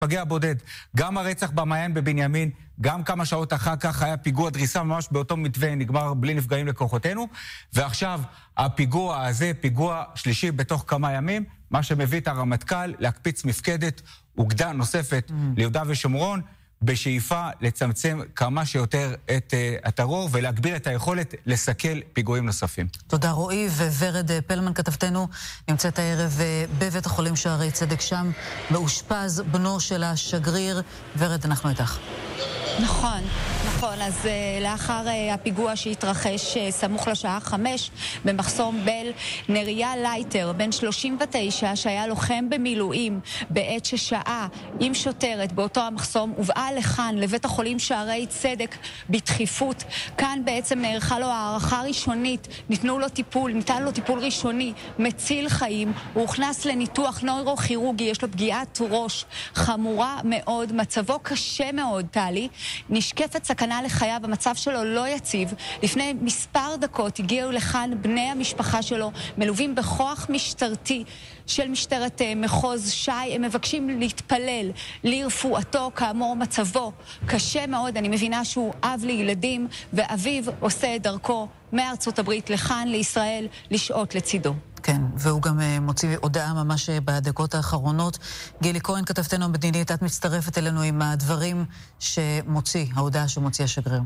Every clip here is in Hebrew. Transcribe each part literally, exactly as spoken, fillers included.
פגע בודד. גם הרצח במעיין בבנימין, גם כמה שעות אחר כך היה פיגוע דריסה ממש באותו מתווה, נגמר בלי נפגעים לכוחותינו, ועכשיו הפיגוע הזה, פיגוע שלישי בתוך כמה ימים, מה שמביא את הרמטכ"ל להקפיץ מפקדת אוגדה נוספת mm. ליהודה ושומרון, בשאיפה לצמצם כמה שיותר את uh, הטרור ולהגביר את היכולת לסכל פיגועים נוספים. תודה רועי, וורד פלמן כתבתנו נמצאת הערב בבית החולים שערי צדק, שם מאושפז בנו של השגריר. ורד, אנחנו איתך. נכון, נכון. אז uh, לאחר uh, הפיגוע שהתרחש uh, סמוך לשעה חמש במחסום בל, נריה לייטר, בן שלושים ותשע, שהיה לוחם במילואים בעת ששעה עם שוטרת באותו המחסום, הובאה לכאן לבית החולים שערי צדק בדחיפות. כאן בעצם נערכה לו הערכה ראשונית, ניתנו לו טיפול, ניתן לו טיפול ראשוני מציל חיים. הוא הוכנס לניתוח נוירוכירורגי, יש לו פגיעת ראש חמורה מאוד, מצבו קשה מאוד, טלי. נשקפת סכנה לחייו, המצב שלו לא יציב. לפני מספר דקות הגיעו לכאן בני המשפחה שלו, מלווים בכוח משטרתי של משטרת מחוז שי. הם מבקשים להתפלל לרפואתו, כאמור מצבו קשה מאוד. אני מבינה שהוא אב לילדים, ואביו עושה את דרכו מארצות הברית לכאן לישראל לשעות לצידו. כן, והוא גם מוציא הודעה ממש בדקות האחרונות. גילי כהן, כתבתנו המדינית, את מצטרפת אלינו עם הדברים שמוציא, ההודעה שמוציא השגריר.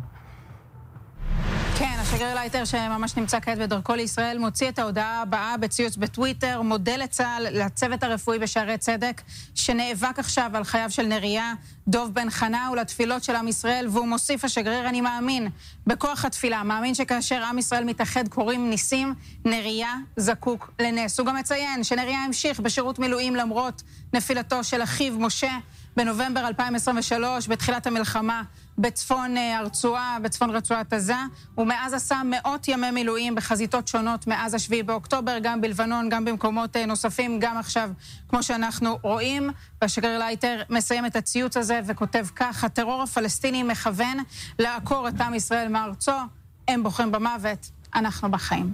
כן, השגריר לייטר שממש נמצא כעת בדרכו לישראל מוציא את ההודעה הבאה בציוץ בטוויטר, מודה לצה"ל, לצוות הרפואי בשערי צדק שנאבק עכשיו על חייו של נריה דוב בן חנה ולתפילות של עם ישראל, והוא מוסיף השגריר: אני מאמין בכוח התפילה, מאמין שכאשר עם ישראל מתאחד קוראים ניסים. נריה זקוק לנס. הוא גם מציין שנריה המשיך בשירות מילואים למרות נפילתו של אחיו משה בנובמבר אלפיים עשרים ושלוש, בתחילת המלחמה בצפון הרצועה, בצפון רצועת עזה, ומאז עשה מאות ימי מילואים בחזיתות שונות מאז השביעי באוקטובר, גם בלבנון, גם במקומות נוספים, גם עכשיו, כמו שאנחנו רואים. והשגריר לייטר מסיים את הציוץ הזה וכותב כך: הטרור הפלסטיני מכוון לעקור את עם ישראל מארצו, הם בוחרים במוות, אנחנו בחיים.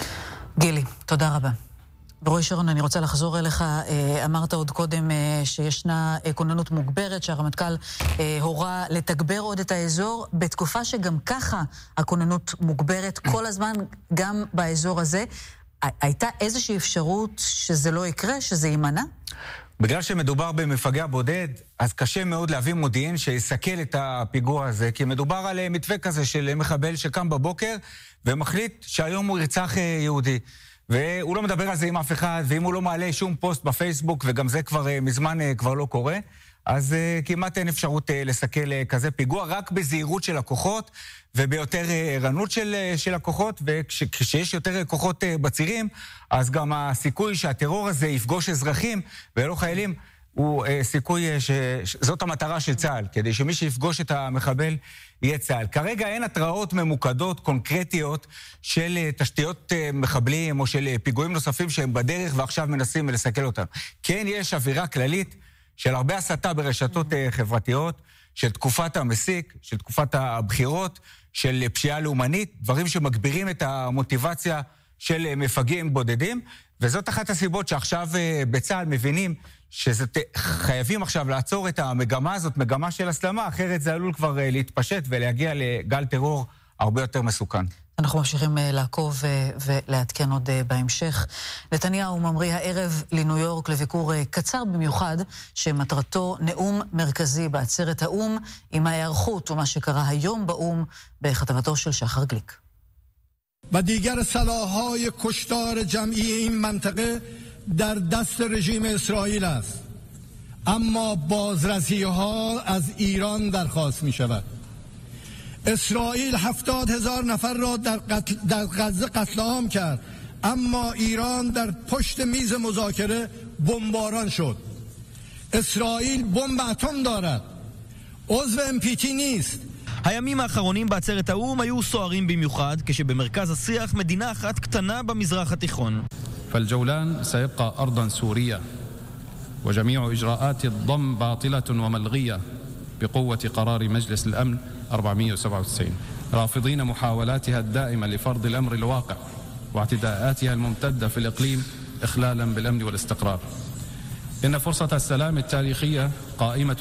גילי, תודה רבה. ורועי שרון, אני רוצה לחזור אליך. אמרת עוד קודם שישנה כוננות מוגברת, שהרמטכ"ל הורה לתגבר עוד את האזור, בתקופה שגם ככה הכוננות מוגברת כל הזמן, גם באזור הזה. הייתה איזושהי אפשרות שזה לא יקרה, שזה יימנע? בגלל שמדובר במפגע בודד, אז קשה מאוד להביא מודיעין שיסכל את הפיגוע הזה, כי מדובר על מתווה כזה של מחבל שקם בבוקר ומחליט שהיום הוא ירצח יהודי. והוא לא מדבר על זה עם אף אחד, ואם הוא לא מעלה שום פוסט בפייסבוק, וגם זה כבר מזמן כבר לא קורה, אז כמעט אין אפשרות לסכל כזה פיגוע, רק בזהירות של הכוחות, וביותר ערנות של, של הכוחות, וכשיש יותר כוחות בצירים, אז גם הסיכוי שהטרור הזה יפגוש אזרחים ולא חיילים, הוא סיכוי שזאת המטרה של צה"ל, כדי שמי שיפגוש את המחבל יהיה צה"ל. כרגע אין התראות ממוקדות, קונקרטיות, של תשתיות מחבלים או של פיגועים נוספים שהם בדרך ועכשיו מנסים לסכל אותם. כן, יש אווירה כללית של הרבה הסתה ברשתות חברתיות, של תקופת המסיק, של תקופת הבחירות, של פשיעה לאומנית, דברים שמגבירים את המוטיבציה של מפגעים בודדים, וזאת אחת הסיבות שעכשיו בצה"ל מבינים שחייבים עכשיו לעצור את המגמה הזאת, מגמה של הסלמה, אחרת זה עלול כבר להתפשט ולהגיע לגל טרור הרבה יותר מסוכן. אנחנו ממשיכים לעקוב ולהתקן עוד בהמשך. נתניהו ממריא הערב לניו יורק לביקור קצר במיוחד, שמטרתו נאום מרכזי בעצרת האום, עם ההיערכות ומה שקרה היום באום, בכתבתו של שחר גליק. و دیگر سلاح‌های کشتار جمعی این منطقه در دست رژیم اسرائیل است، اما بازرسی‌ها از ایران درخواست می‌شود. اسرائیل هفتاد هزار نفر را در, قتل در غزه قتل عام کرد، اما ایران در پشت میز مذاکره بمباران شد. اسرائیل بمب اتم دارد، عضو ام پی تی نیست. הימים האחרונים בעצרת האום היו סוערים במיוחד, כשבמרכז השיח מדינה אחת קטנה במזרח התיכון. فالجولان سيبقى أرضا سورية وجميع إجراءات الضم باطلة وملغية بقوة قرار مجلس الأمن أربعمائة وسبعة وتسعين، رافضين محاولاتها الدائمة لفرض الأمر الواقع واعتداءاتها الممتدة في الإقليم إخلالا بالأمن والاستقرار. إن فرصة السلام التاريخية قائمة